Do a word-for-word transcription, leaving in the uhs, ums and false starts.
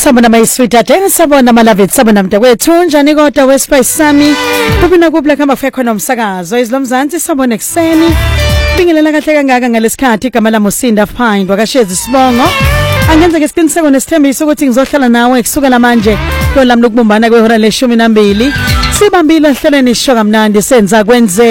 sabona mayisweetheart sabona malavethi sabona mntakwethu njani kodwa weSpice sami kubina ku Black Hamba khona umsakazo izilomzansi sabona ekseni bingelela kahle kangaka ngalesikhathi igama lami uSinda Find wakashezi sibongo angenza ke siqiniseko nesithembiso ukuthi ngizohlala nawe kusukela manje lo lami lokubumbana kwehora leshumi nambili sibambile hlelweni ishoka mnandi senza kwenze